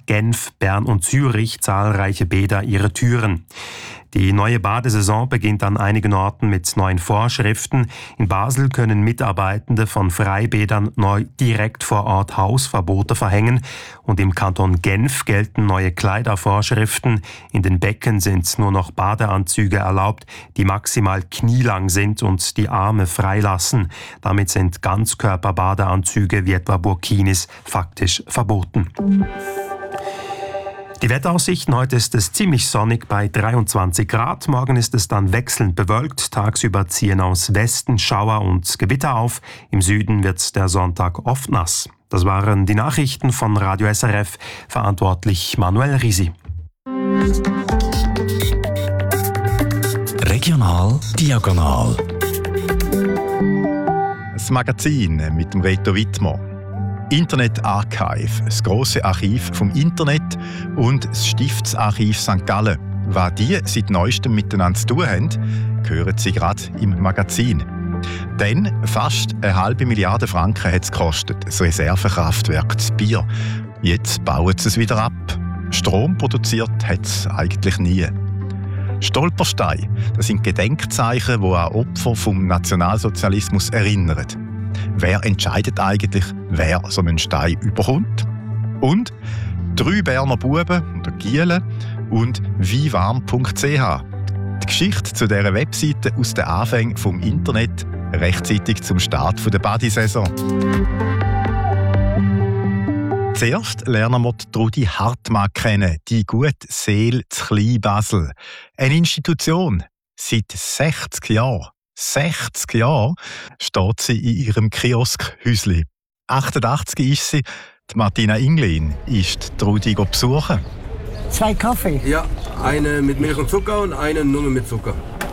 Genf, Bern und Zürich zahlreiche Bäder ihre Türen. Die neue Badesaison beginnt an einigen Orten mit neuen Vorschriften. In Basel können Mitarbeitende von Freibädern neu direkt vor Ort Hausverbote verhängen. Und im Kanton Genf gelten neue Kleidervorschriften. In den Becken sind nur noch Badeanzüge erlaubt, die maximal knielang sind und die Arme freilassen. Damit sind Ganzkörperbadeanzüge wie etwa Burkinis faktisch verboten. Die Wetteraussichten: Heute ist es ziemlich sonnig bei 23 Grad. Morgen ist es dann wechselnd bewölkt. Tagsüber ziehen aus Westen Schauer und Gewitter auf. Im Süden wird der Sonntag oft nass. Das waren die Nachrichten von Radio SRF. Verantwortlich Manuel Risi. Regional Diagonal. Das Magazin mit dem Reto Wittmer. Internet Archive, das grosse Archiv vom Internet, und das Stiftsarchiv St. Gallen. Was die seit Neuestem miteinander zu tun haben, hören Sie gerade im Magazin. Denn fast 500 Milliarden Franken hat es gekostet, das Reservekraftwerk zu Bier. Jetzt bauen sie es wieder ab. Strom produziert hat es eigentlich nie. Stolpersteine, das sind Gedenkzeichen, die an Opfer vom Nationalsozialismus erinnern. Wer entscheidet eigentlich, wer so einen Stein überkommt? Und 3 Berner Buben oder Gielen und wiewarm.ch. Die Geschichte zu dieser Webseite aus den Anfängen vom Internet, rechtzeitig zum Start der Badesaison. Zuerst lernen wir Trudi Hartmann kennen, die gute Seele zu Kleinbasel. Eine Institution. Seit 60 Jahren. 60 Jahre steht sie in ihrem Kioskhäusli. 88 ist sie. Die Martina Inglin ist Trudi besuchen. 2 Kaffee? Ja, eine mit Milch und Zucker und eine nur mit Zucker.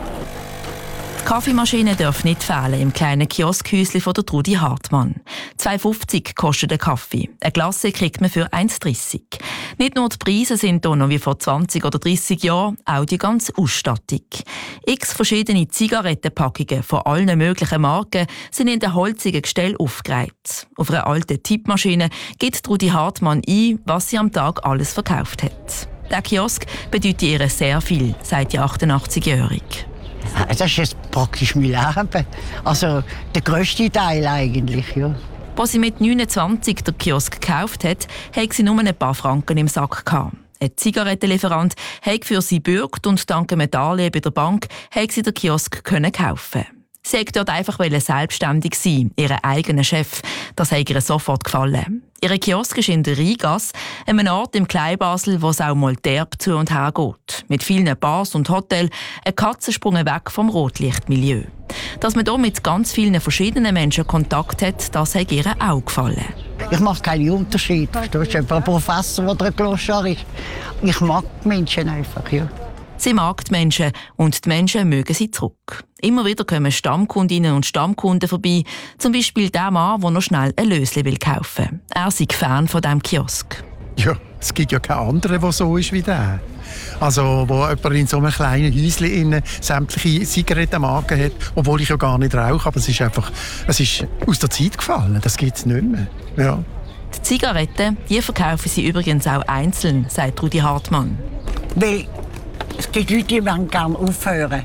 Die Kaffeemaschine darf nicht fehlen im kleinen Kioskhäuschen von der Trudi Hartmann. 2,50 kostet der Kaffee. Eine Glasse kriegt man für 1,30. Nicht nur die Preise sind hier noch wie vor 20 oder 30 Jahren, auch die ganze Ausstattung. X verschiedene Zigarettenpackungen von allen möglichen Marken sind in den holzigen Gestell aufgereiht. Auf einer alten Tippmaschine gibt Trudi Hartmann ein, was sie am Tag alles verkauft hat. Der Kiosk bedeutet ihr sehr viel, sagt die 88-Jährige. Das ist jetzt praktisch mein Leben. Also der grösste Teil eigentlich, ja. Als sie mit 29 den Kiosk gekauft hat, hatte sie nur ein paar Franken im Sack gehabt. Ein Zigarettenlieferant hat für sie gebürgt und dank einem Darlehen bei der Bank hat sie den Kiosk kaufen. Sie wollte dort einfach selbstständig sein, ihren eigenen Chef. Das hat ihr sofort gefallen. Ihr Kiosk ist in der Rheingasse, einem Ort im Kleinbasel, wo es auch mal derb zu und her geht. Mit vielen Bars und Hotels, ein Katzensprung weg vom Rotlichtmilieu. Dass man hier mit ganz vielen verschiedenen Menschen Kontakt hat, das hat ihr auch gefallen. Ich mache keinen Unterschied. Da ist ein Professor oder ein Gloschar ist. Ich mag die Menschen einfach, ja. Sie mag die Menschen und die Menschen mögen sie zurück. Immer wieder kommen Stammkundinnen und Stammkunden vorbei. Zum Beispiel der Mann, der noch schnell ein Lösli kaufen will. Er ist Fan von diesem Kiosk. Ja, es gibt ja keinen anderen, der so ist wie der. Also, wo jemand in so einem kleinen Häuschen sämtliche Zigarettenmarken hat, obwohl ich ja gar nicht rauche, aber es ist aus der Zeit gefallen. Das gibt es nicht mehr. Ja. Die Zigaretten, die verkaufen sie übrigens auch einzeln, sagt Trudi Hartmann. Weil es gibt Leute, die wollen gerne aufhören.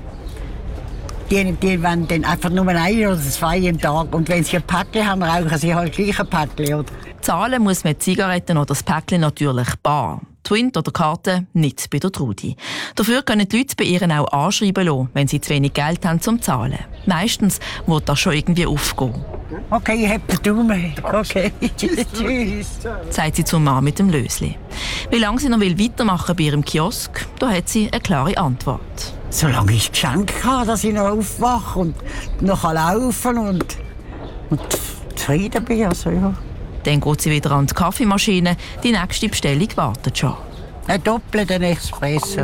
Die wollen dann einfach nur 1 oder 2 im Tag. Und wenn sie ein Päckchen haben, rauchen sie halt gleich ein Päckchen. Zahlen muss man die Zigaretten oder das Päckchen natürlich bar. Twint oder Karte nicht bei der Trudi. Dafür können die Leute bei ihr auch anschreiben lassen, wenn sie zu wenig Geld haben zum Zahlen. Meistens wird das schon irgendwie aufgehen. Okay, ich habe den Daumen. Okay, tschüss. Sagt sie zum Mann mit dem Lösli. Wie lange sie noch weitermachen bei ihrem Kiosk, da hat sie eine klare Antwort. Solange ich Geschenke habe, dass ich noch aufwache und noch laufen und zufrieden bin. Also, ja. Dann geht sie wieder an die Kaffeemaschine. Die nächste Bestellung wartet schon. Ein doppelten Espresso.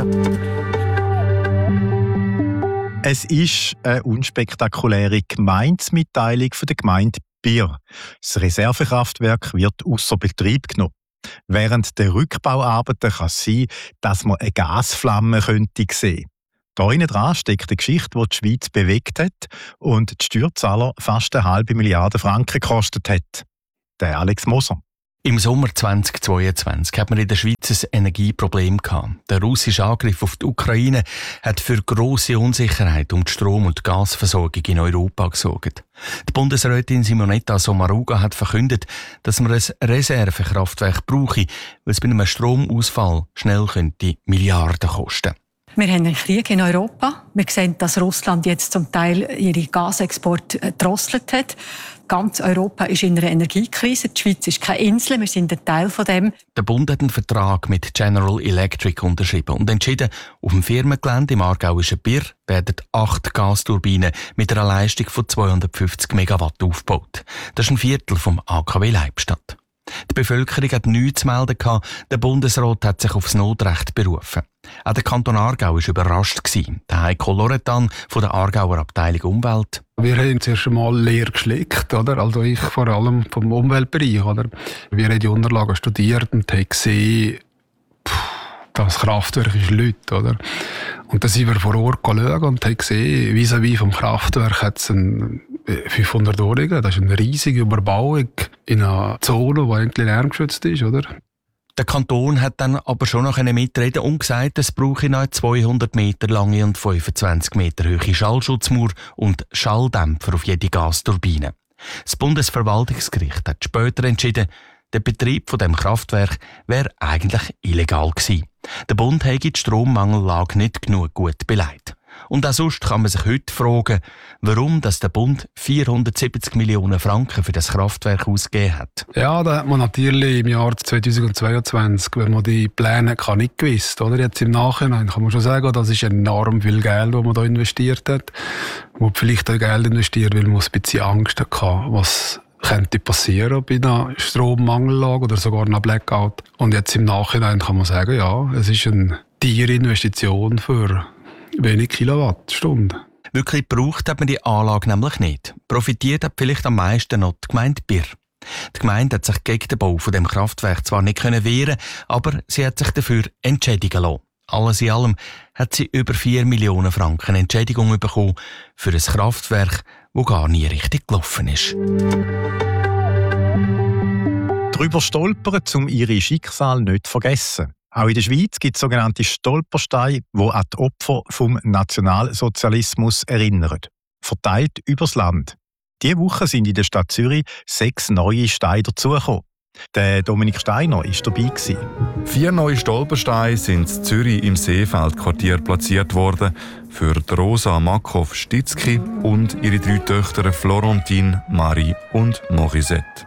Es ist eine unspektakuläre Gemeindemitteilung von der Gemeinde Bier. Das Reservekraftwerk wird ausser Betrieb genommen. Während der Rückbauarbeiten kann es sein, dass man eine Gasflamme sehen könnte. Da innen dran steckt eine Geschichte, die die Schweiz bewegt hat und die Steuerzahler fast 500 Milliarden Franken gekostet hat. Der Alex Moser. Im Sommer 2022 hat man in der Schweiz ein Energieproblem gehabt. Der russische Angriff auf die Ukraine hat für grosse Unsicherheit um die Strom- und Gasversorgung in Europa gesorgt. Die Bundesrätin Simonetta Sommaruga hat verkündet, dass man ein Reservekraftwerk brauche, weil es bei einem Stromausfall schnell Milliarden kosten könnte. Wir haben einen Krieg in Europa. Wir sehen, dass Russland jetzt zum Teil ihre Gasexporte gedrosselt hat. Ganz Europa ist in einer Energiekrise. Die Schweiz ist keine Insel, wir sind ein Teil von dem. Der Bund hat einen Vertrag mit General Electric unterschrieben und entschieden, auf dem Firmengelände im aargauischen Birr werden 8 Gasturbinen mit einer Leistung von 250 Megawatt aufgebaut. Das ist ein Viertel vom AKW Leibstadt. Die Bevölkerung hat nichts zu melden gehabt. Der Bundesrat hat sich aufs Notrecht berufen. Auch der Kanton Aargau war überrascht. Der Heiko Loretan von der Aargauer Abteilung Umwelt. Wir haben zuerst einmal leer geschleckt, oder? Also ich vor allem vom Umweltbereich. Oder? Wir haben die Unterlagen studiert und haben gesehen, das Kraftwerk ist Leute, oder? Und dann sind wir vor Ort schauen und haben gesehen, vis-à-vis vom Kraftwerk hat es 500 Wohnungen. Das ist eine riesige Überbauung in einer Zone, die eigentlich lärmgeschützt ist, oder? Der Kanton hat dann aber schon noch mitreden und gesagt, es brauche noch eine 200 Meter lange und 25 Meter hohe Schallschutzmauer und Schalldämpfer auf jede Gasturbine. Das Bundesverwaltungsgericht hat später entschieden, der Betrieb von dem Kraftwerk wäre eigentlich illegal gewesen. Der Bund hätte die Strommangellage nicht genug gut beleidigt. Und auch sonst kann man sich heute fragen, warum der Bund 470 Millionen Franken für das Kraftwerk ausgegeben hat. Ja, da hat man natürlich im Jahr 2022, wenn man die Pläne nicht gewusst. Oder? Jetzt im Nachhinein kann man schon sagen, das ist enorm viel Geld, das man da investiert hat. Man hat vielleicht auch Geld investiert, weil man ein bisschen Angst hatte, was könnte passieren bei einer Strommangellage oder sogar einer Blackout. Und jetzt im Nachhinein kann man sagen, ja, es ist eine teure Investition für wenig Kilowattstunden. Wirklich gebraucht hat man die Anlage nämlich nicht. Profitiert hat vielleicht am meisten noch die Gemeinde Birr. Die Gemeinde hat sich gegen den Bau von dem Kraftwerk zwar nicht wehren, aber sie hat sich dafür entschädigen lassen. Alles in allem hat sie über 4 Millionen Franken Entschädigung bekommen für ein Kraftwerk, das gar nie richtig gelaufen ist. Drüber stolpern, um ihre Schicksale nicht zu vergessen. Auch in der Schweiz gibt es sogenannte Stolpersteine, die an die Opfer vom Nationalsozialismus erinnern. Verteilt übers Land. Diese Woche sind in der Stadt Zürich 6 neue Steine dazugekommen. Der Dominik Steiner war dabei. 4 neue Stolpersteine sind in Zürich im Seefeldquartier platziert worden für Rosa Makov-Stitzky und ihre 3 Töchter Florentine, Marie und Morisette.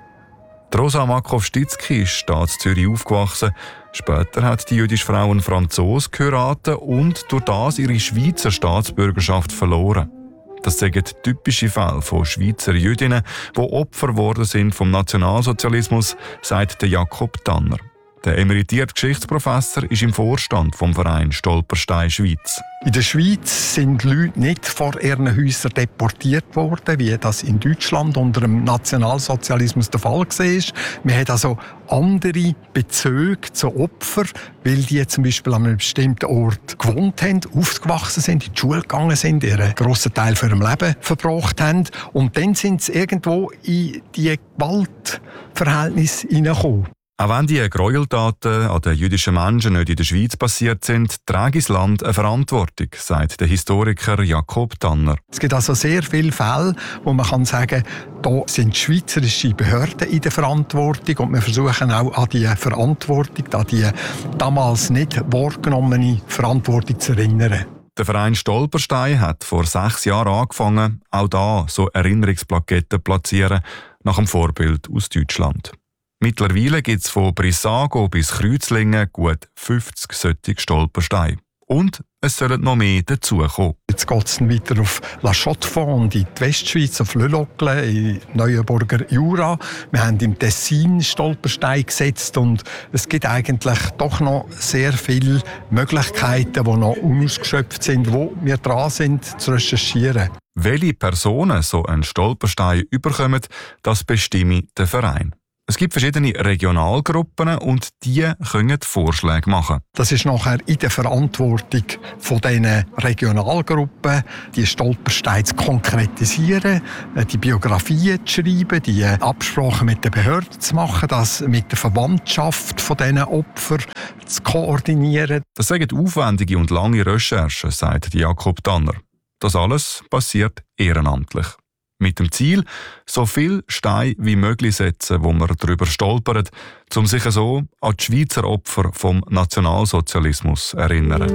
Rosa Makov-Stitzky ist in Zürich aufgewachsen. Später hat die jüdische Frau einen Franzosen geheiratet und durch das ihre Schweizer Staatsbürgerschaft verloren. Das sind typische Fälle von Schweizer Jüdinnen, die Opfer geworden sind vom Nationalsozialismus, sagt Jakob Tanner. Der emeritierte Geschichtsprofessor ist im Vorstand vom Verein Stolperstein Schweiz. In der Schweiz sind Leute nicht vor ihren Häusern deportiert worden, wie das in Deutschland unter dem Nationalsozialismus der Fall war. Wir haben also andere Bezüge zu Opfern, weil die zum Beispiel an einem bestimmten Ort gewohnt haben, aufgewachsen sind, in die Schule gegangen sind, ihren grossen Teil für ihr Leben verbracht haben. Und dann sind sie irgendwo in die Gewaltverhältnisse hineingekommen. Auch wenn die Gräueltaten an den jüdischen Menschen nicht in der Schweiz passiert sind, trägt das Land eine Verantwortung, sagt der Historiker Jakob Tanner. Es gibt also sehr viele Fälle, wo man kann sagen, da sind schweizerische Behörden in der Verantwortung und wir versuchen auch an die Verantwortung, an die damals nicht wahrgenommene Verantwortung zu erinnern. Der Verein Stolperstein hat vor 6 Jahren angefangen, auch da so Erinnerungsplaketten zu platzieren, nach dem Vorbild aus Deutschland. Mittlerweile gibt es von Brissago bis Kreuzlingen gut 50 solche Stolpersteine. Und es sollen noch mehr dazukommen. Jetzt geht es weiter auf La Chaux-de-Fonds, in die Westschweiz, auf Le Locle, in Neuenburger Jura. Wir haben im Tessin Stolpersteine gesetzt und es gibt eigentlich doch noch sehr viele Möglichkeiten, die noch unausgeschöpft sind, wo wir dran sind, zu recherchieren. Welche Personen so einen Stolperstein überkommen, das bestimme der Verein. Es gibt verschiedene Regionalgruppen und die können Vorschläge machen. Das ist nachher in der Verantwortung von diesen Regionalgruppen, die Stolpersteine zu konkretisieren, die Biografien zu schreiben, die Absprachen mit den Behörden zu machen, das mit der Verwandtschaft von diesen Opfern zu koordinieren. Das sind aufwendige und lange Recherchen, sagt Jakob Tanner. Das alles passiert ehrenamtlich. Mit dem Ziel, so viel Steine wie möglich setzen, wo man darüber stolpert, um sich so an die Schweizer Opfer vom Nationalsozialismus zu erinnern.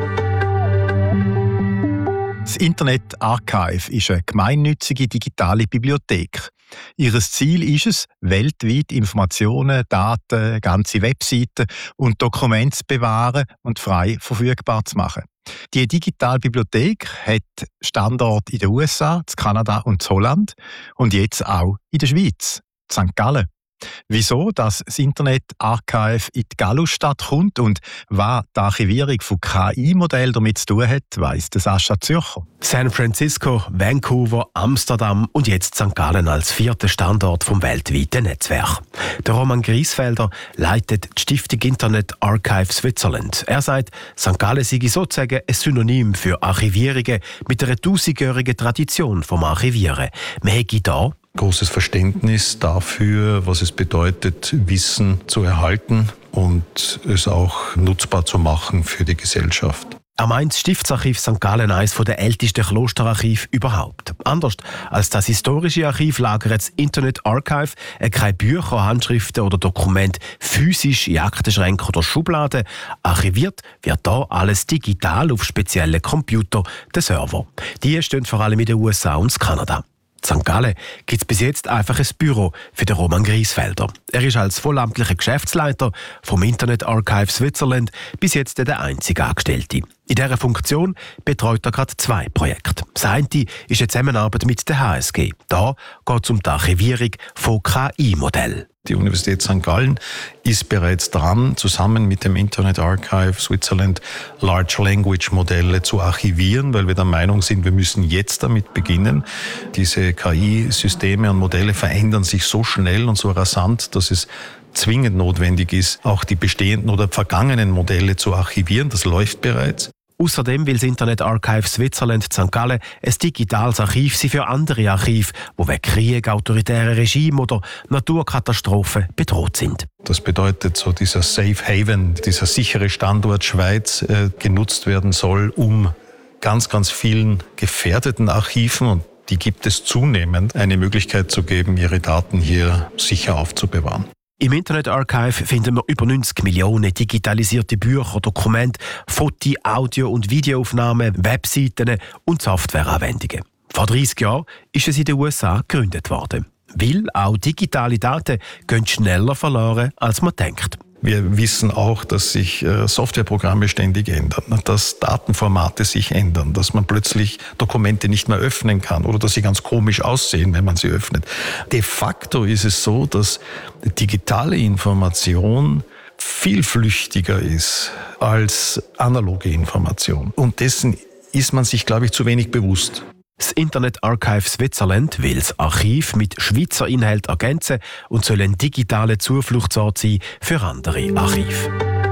Das Internet Archive ist eine gemeinnützige digitale Bibliothek. Ihr Ziel ist es, weltweit Informationen, Daten, ganze Webseiten und Dokumente zu bewahren und frei verfügbar zu machen. Die Digitalbibliothek hat Standorte in den USA, in Kanada und in Holland und jetzt auch in der Schweiz, in St. Gallen. Wieso das Internet Archive in die Gallusstadt kommt und was die Archivierung von KI-Modellen damit zu tun hat, weiss der Sascha Zürcher. San Francisco, Vancouver, Amsterdam und jetzt St. Gallen als 4. Standort vom weltweiten Netzwerk. Der Roman Griesfelder leitet die Stiftung Internet Archive Switzerland. Er sagt, St. Gallen sei sozusagen ein Synonym für Archivierungen mit einer 1000-jährigen Tradition vom Archivieren. Man hätte da großes Verständnis dafür, was es bedeutet, Wissen zu erhalten und es auch nutzbar zu machen für die Gesellschaft. Er meint, das Stiftsarchiv St. Gallen eines der ältesten Klosterarchive überhaupt. Anders als das historische Archiv lagert das Internet Archive keine Bücher, Handschriften oder Dokumente physisch in Aktenschränken oder Schubladen. Archiviert wird da alles digital auf speziellen Computer, den Server. Die stehen vor allem in den USA und Kanada. In St. Gallen gibt es bis jetzt einfach ein Büro für den Roman Griesfelder. Er ist als vollamtlicher Geschäftsleiter vom Internet Archive Switzerland bis jetzt der einzige Angestellte. In dieser Funktion betreut er gerade 2 Projekte. Das eine ist eine Zusammenarbeit mit der HSG. Da geht es um die Archivierung von KI-Modellen. Die Universität St. Gallen ist bereits dran, zusammen mit dem Internet Archive Switzerland Large Language Modelle zu archivieren, weil wir der Meinung sind, wir müssen jetzt damit beginnen. Diese KI-Systeme und Modelle verändern sich so schnell und so rasant, dass es zwingend notwendig ist, auch die bestehenden oder vergangenen Modelle zu archivieren. Das läuft bereits. Außerdem will das Internet Archive Switzerland St. Gallen ein digitales Archiv sein für andere Archive, die wegen Krieg, autoritären Regime oder Naturkatastrophen bedroht sind. Das bedeutet, so dieser Safe Haven, dieser sichere Standort Schweiz genutzt werden soll, um ganz, ganz vielen gefährdeten Archiven, und die gibt es zunehmend, eine Möglichkeit zu geben, ihre Daten hier sicher aufzubewahren. Im Internet Archive finden wir über 90 Millionen digitalisierte Bücher, Dokumente, Foto-, Audio- und Videoaufnahmen, Webseiten und Softwareanwendungen. Vor 30 Jahren ist es in den USA gegründet worden. Weil auch digitale Daten gehen schneller verloren, als man denkt. Wir wissen auch, dass sich Softwareprogramme ständig ändern, dass Datenformate sich ändern, dass man plötzlich Dokumente nicht mehr öffnen kann oder dass sie ganz komisch aussehen, wenn man sie öffnet. De facto ist es so, dass digitale Information viel flüchtiger ist als analoge Information. Und dessen ist man sich, glaube ich, zu wenig bewusst. Das Internet Archive Switzerland will das Archiv mit Schweizer Inhalt ergänzen und soll ein digitaler Zufluchtsort sein für andere Archive.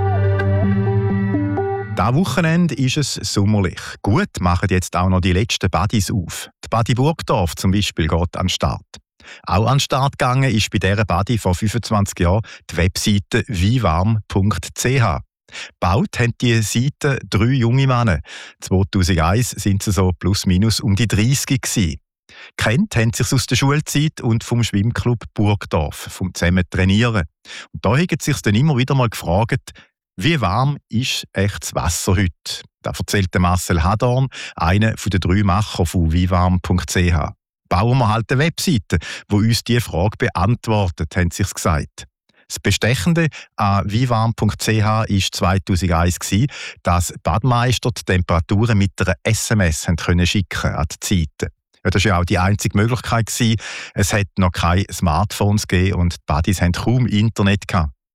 Dieses Wochenende ist es sommerlich. Gut machen jetzt auch noch die letzten Badis auf. Die Badi Burgdorf zum Beispiel geht an den Start. Auch an den Start gegangen ist bei dieser Badi vor 25 Jahren die Webseite wiewarm.ch. Gebaut haben diese Seite 3 junge Männer. 2001 sind sie so plus minus um die 30 gewesen. Kennt haben sie sich aus der Schulzeit und vom Schwimmclub Burgdorf, vom zusammen Trainieren. Und da haben sie sich dann immer wieder mal gefragt, wie warm ist echt das Wasser heute? Das erzählt Marcel Hadorn, einer der 3 Macher von wiewarm.ch. Bauen wir halt eine Webseite, die uns diese Frage beantwortet, haben sie sich gesagt. Das Bestechende an wiewarm.ch war 2001, dass Badmeister die Temperaturen mit einer SMS schicken an die Zeiten. Ja, das war ja auch die einzige Möglichkeit. Es hat noch keine Smartphones gegeben und die Badis hatten kaum Internet gehabt.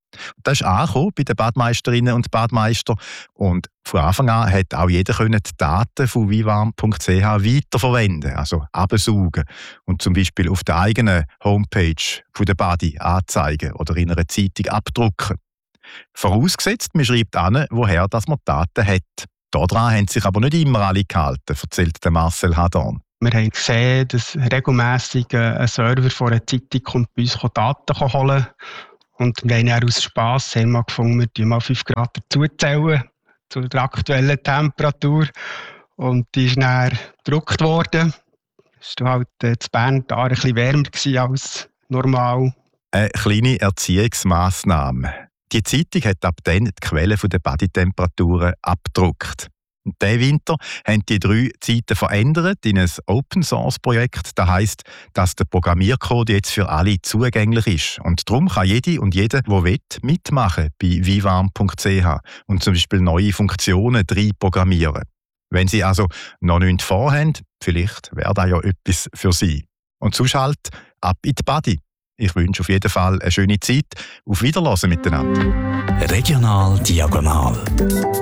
Das ist angekommen bei den Badmeisterinnen und Badmeistern und von Anfang an hat auch jeder die Daten von vivarm.ch weiterverwenden, also absaugen und zum Beispiel auf der eigenen Homepage von der Badi anzeigen oder in einer Zeitung abdrucken. Vorausgesetzt, man schreibt an, woher man die Daten hat. Daran haben sich aber nicht immer alle gehalten, erzählt Marcel Hadorn. Wir haben gesehen, dass regelmässig ein Server von einer Zeitung kommt bei uns Daten holen. Und wir haben dann aus Spass gefunden, wir mal 5 Grad dazuzählen zu der aktuellen Temperatur. Und die ist dann gedruckt worden. Es war halt in Bern da ein bisschen wärmer als normal. Eine kleine Erziehungsmassnahme. Die Zeitung hat ab dann die Quelle der Bodytemperaturen abgedruckt. Diesen Winter haben die 3 Zeiten verändert in ein Open-Source-Projekt. Das heisst, dass der Programmiercode jetzt für alle zugänglich ist. Und darum kann jede und jeder, der will, mitmachen bei vivarm.ch und zum Beispiel neue Funktionen programmieren. Wenn Sie also noch nichts vorhaben, vielleicht wäre das ja etwas für Sie. Und sonst halt ab in die Badi. Ich wünsche auf jeden Fall eine schöne Zeit. Auf Wiederhören miteinander. Regional Diagonal.